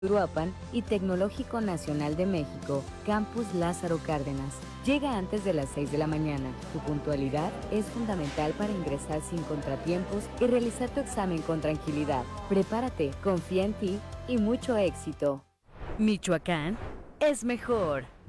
Uruapan y Tecnológico Nacional de México, Campus Lázaro Cárdenas. Llega antes de las 6 de la mañana. Tu puntualidad es fundamental para ingresar sin contratiempos y realizar tu examen con tranquilidad. Prepárate, confía en ti y mucho éxito. Michoacán es mejor.